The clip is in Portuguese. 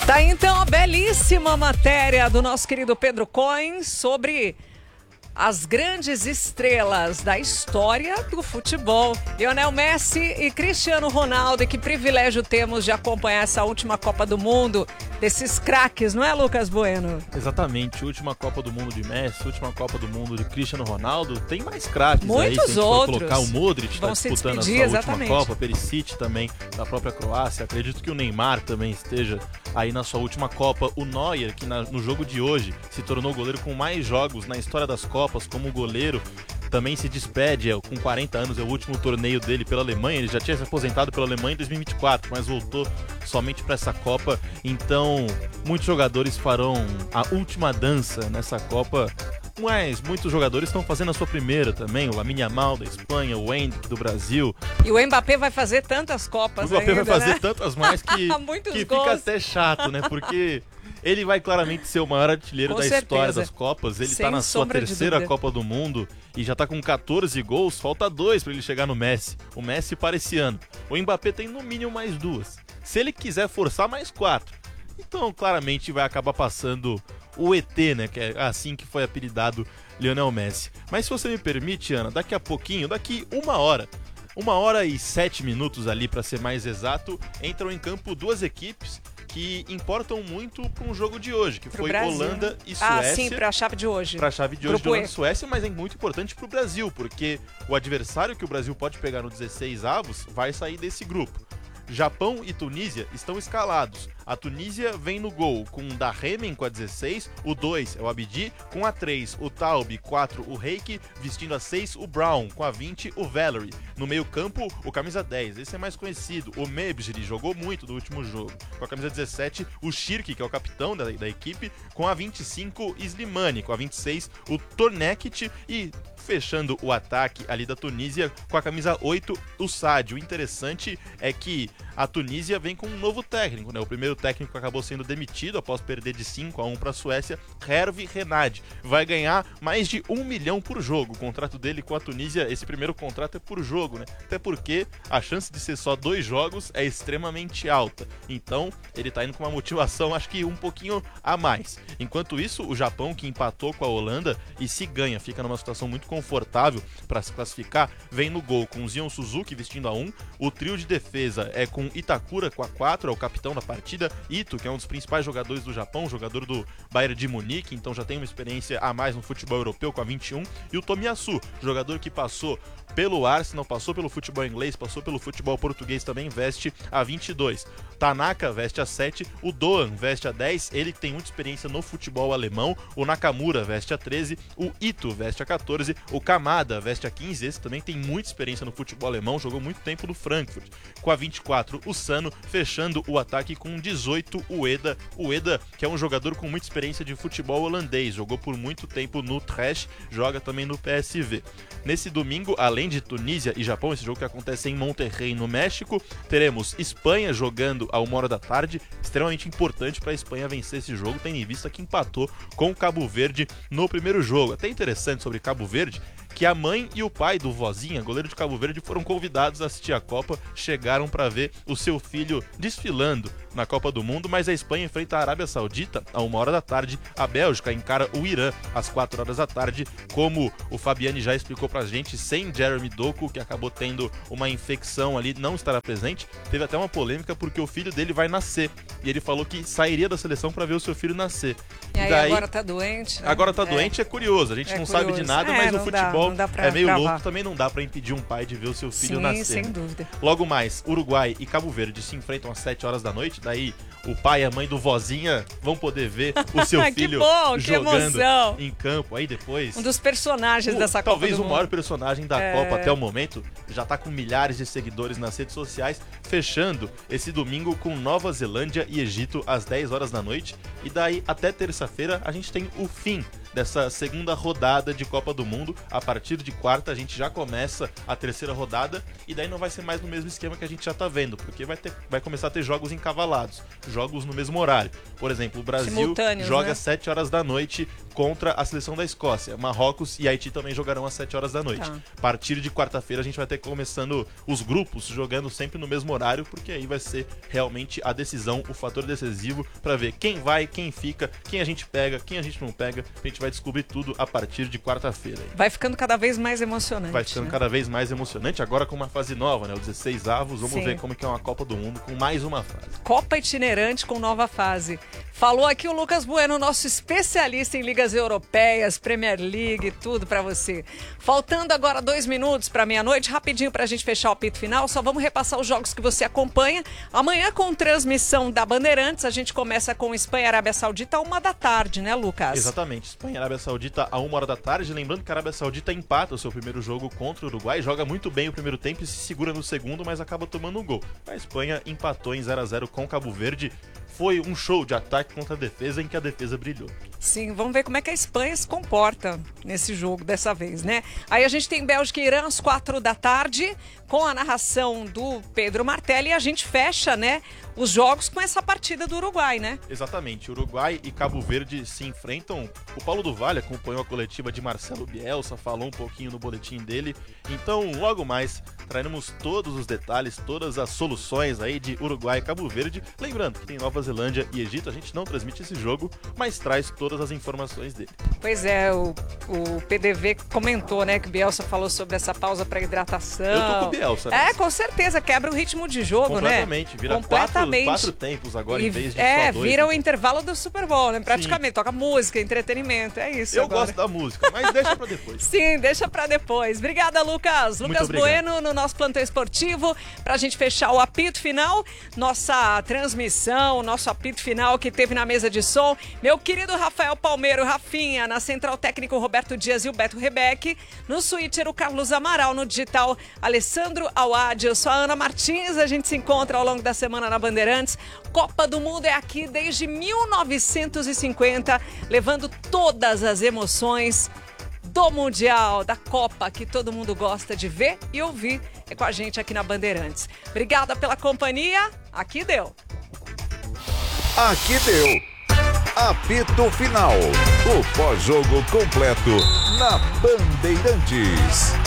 Tá então a belíssima matéria do nosso querido Pedro Cohen sobre as grandes estrelas da história do futebol. Lionel Messi e Cristiano Ronaldo. E que privilégio temos de acompanhar essa última Copa do Mundo desses craques, não é, Lucas Bueno? Exatamente, última Copa do Mundo de Messi, última Copa do Mundo de Cristiano Ronaldo. Tem mais craques muitos aí, se a gente outros. for colocar o Modric, vão está disputando a sua exatamente. última Copa, Perisic também, da própria Croácia. Acredito que o Neymar também esteja aí na sua última Copa. O Neuer, que no jogo de hoje se tornou o goleiro com mais jogos na história das Copas como goleiro, também se despede, com 40 anos, é o último torneio dele pela Alemanha. Ele já tinha se aposentado pela Alemanha em 2024, mas voltou somente para essa Copa. Então, muitos jogadores farão a última dança nessa Copa, mas muitos jogadores estão fazendo a sua primeira também. O Lamine Yamal da Espanha, o Endrick do Brasil. E o Mbappé vai fazer tantas Copas ainda. O Mbappé ainda, vai fazer né? tantas mais que fica até chato, né? Porque ele vai claramente ser o maior artilheiro da história das Copas. Ele está na sua terceira Copa do Mundo e já está com 14 gols. Falta 2 para ele chegar no Messi. O Messi para esse ano. O Mbappé tem no mínimo mais 2. Se ele quiser forçar, mais 4. Então, claramente, vai acabar passando o ET, né? Que é assim que foi apelidado Lionel Messi. Mas se você me permite, Ana, daqui a pouquinho, daqui 1h e 7 minutos ali, para ser mais exato, entram em campo duas equipes que importam muito para um jogo de hoje, que foi Brasil, Holanda e Suécia. Ah, sim, para a chave de hoje. Para a chave de hoje de Holanda e Suécia, mas é muito importante para o Brasil, porque o adversário que o Brasil pode pegar no 16 avos vai sair desse grupo. Japão e Tunísia estão escalados. A Tunísia vem no gol com o Dahemen com a 16, o 2 é o Abidi, com a 3 o Taub, 4 o Reiki, vestindo a 6 o Brown, com a 20 o Valery. No meio campo, o camisa 10, esse é mais conhecido, o Mebjiri, jogou muito no último jogo. Com a camisa 17, o Shirki, que é o capitão da equipe, com a 25 Slimani, com a 26 o Tornekit e fechando o ataque ali da Tunísia com a camisa 8, o Sadio. O interessante é que a Tunísia vem com um novo técnico, né? O primeiro técnico acabou sendo demitido após perder de 5-1 para a Suécia, Hervé Renard. Vai ganhar mais de 1 milhão por jogo. O contrato dele com a Tunísia, esse primeiro contrato é por jogo, né? Até porque a chance de ser só 2 jogos é extremamente alta. Então, ele tá indo com uma motivação, acho que um pouquinho a mais. Enquanto isso, o Japão, que empatou com a Holanda e se ganha, fica numa situação muito confortável para se classificar, vem no gol com o Zion Suzuki vestindo a 1, o trio de defesa é com Itakura com a 4, é o capitão da partida, Ito, que é um dos principais jogadores do Japão, jogador do Bayern de Munique, então já tem uma experiência a mais no futebol europeu com a 21, e o Tomiyasu, jogador que passou pelo Arsenal, passou pelo futebol inglês, passou pelo futebol português também, veste a 22. Tanaka veste a 7, o Doan veste a 10, ele que tem muita experiência no futebol alemão, o Nakamura veste a 13, o Ito veste a 14, o Kamada veste a 15, esse também tem muita experiência no futebol alemão, jogou muito tempo no Frankfurt. Com a 24, o Sano, fechando o ataque com 18, o Eda, que é um jogador com muita experiência de futebol holandês, jogou por muito tempo no Trash, joga também no PSV. Nesse domingo, além de Tunísia e Japão, esse jogo que acontece em Monterrey, no México, teremos Espanha jogando a 1h da tarde, extremamente importante para a Espanha vencer esse jogo, tendo em vista que empatou com o Cabo Verde no primeiro jogo. Até interessante sobre Cabo Verde, que a mãe e o pai do Vozinha, goleiro de Cabo Verde, foram convidados a assistir a Copa, chegaram para ver o seu filho desfilando na Copa do Mundo, mas a Espanha enfrenta a Arábia Saudita a 1h da tarde, a Bélgica encara o Irã às 4h da tarde, como o Fabiani já explicou pra gente, sem Jeremy Doku, que acabou tendo uma infecção ali, não estará presente. Teve até uma polêmica porque o filho dele vai nascer, e ele falou que sairia da seleção para ver o seu filho nascer. E aí daí, agora tá doente, né? Agora tá doente, é curioso, a gente não sabe de nada, mas o futebol é meio louco, também não dá para impedir um pai de ver o seu filho nascer. Sim, sem dúvida. Logo mais, Uruguai e Cabo Verde se enfrentam às 7h da noite, daí o pai e a mãe do Vozinha vão poder ver o seu filho jogando em campo. Aí depois... Um dos personagens dessa Copa talvez do o maior personagem da Copa até o momento, já tá com milhares de seguidores nas redes sociais, fechando esse domingo com Nova Zelândia e Egito às 10h da noite. E daí até terça-feira a gente tem o fim dessa segunda rodada de Copa do Mundo. A partir de quarta a gente já começa a terceira rodada e daí não vai ser mais no mesmo esquema que a gente já tá vendo, porque vai começar a ter jogos encavalados, jogos no mesmo horário. Por exemplo, o Brasil joga às 7 horas da noite contra a seleção da Escócia. Marrocos e Haiti também jogarão às 7 horas da noite. Tá. A partir de quarta-feira a gente vai ter começando os grupos jogando sempre no mesmo horário, porque aí vai ser realmente a decisão, o fator decisivo para ver quem vai, quem fica, quem a gente pega, quem a gente não pega. A gente vai descobrir tudo a partir de quarta-feira. Vai ficando cada vez mais emocionante. Vai ficando cada vez mais emocionante, agora com uma fase nova, né? Os 16 avos, vamos Sim. ver como que é uma Copa do Mundo com mais uma fase. Copa itinerante com nova fase. Falou aqui o Lucas Bueno, nosso especialista em ligas europeias, Premier League, tudo pra você. Faltando agora 2 minutos pra meia-noite, rapidinho pra gente fechar o apito final, só vamos repassar os jogos que você acompanha. Amanhã com transmissão da Bandeirantes, a gente começa com Espanha e Arábia Saudita à 1h da tarde, né, Lucas? Exatamente, Espanha e Arábia Saudita à 1h da tarde, lembrando que a Arábia Saudita empata o seu primeiro jogo contra o Uruguai, joga muito bem o primeiro tempo e se segura no segundo, mas acaba tomando um gol. A Espanha empatou em 0-0 com Cabo Verde. Foi um show de ataque contra a defesa em que a defesa brilhou. Sim, vamos ver como é que a Espanha se comporta nesse jogo dessa vez, né? Aí a gente tem Bélgica e Irã às 4 da tarde, com a narração do Pedro Martelli, e a gente fecha, né, os jogos com essa partida do Uruguai, né? Exatamente, Uruguai e Cabo Verde se enfrentam. O Paulo do Vale acompanhou a coletiva de Marcelo Bielsa, falou um pouquinho no boletim dele. Então, logo mais, traremos todos os detalhes, todas as soluções aí de Uruguai e Cabo Verde. Lembrando que tem Nova Zelândia e Egito, a gente não transmite esse jogo, mas traz todas as informações dele. Pois é, o PDV comentou, né, que o Bielsa falou sobre essa pausa para hidratação. Eu tô com o Bielsa. É, com certeza, quebra o ritmo de jogo, completamente, né? Vira quatro tempos agora, em vez de só 2. Vira o intervalo do Super Bowl, né? Praticamente, sim. Toca música, entretenimento, é isso. Eu agora gosto da música, mas deixa pra depois. Sim, deixa pra depois. Obrigada, Lucas. Muito Lucas obrigado. Bueno no nosso plantão esportivo, pra gente fechar o apito final, nossa transmissão, nosso apito final que teve na mesa de som. Meu querido Rafael Palmeiro, Rafinha, na central técnico Roberto Dias e o Beto Rebeck, no switcher o Carlos Amaral, no digital Alessandro Awad. Eu sou a Ana Martins, a gente se encontra ao longo da semana na Bandeirantes. Copa do Mundo é aqui desde 1950, levando todas as emoções do Mundial, da Copa, que todo mundo gosta de ver e ouvir. É com a gente aqui na Bandeirantes. Obrigada pela companhia. Aqui deu. Aqui deu. Apito final. O pós-jogo completo na Bandeirantes.